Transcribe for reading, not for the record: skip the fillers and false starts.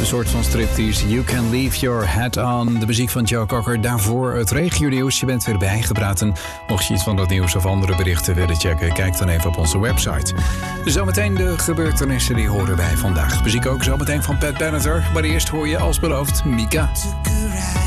soort van striptease. You Can Leave Your Hat On. De muziek van Joe Cocker. Daarvoor het regionieuws. Je bent weer bijgepraat. En mocht je iets van dat nieuws of andere berichten willen checken, kijk dan even op onze website. Zometeen de gebeurtenissen die horen wij vandaag. Muziek ook zometeen van Pat Benatar. Maar eerst hoor je als beloofd Mika.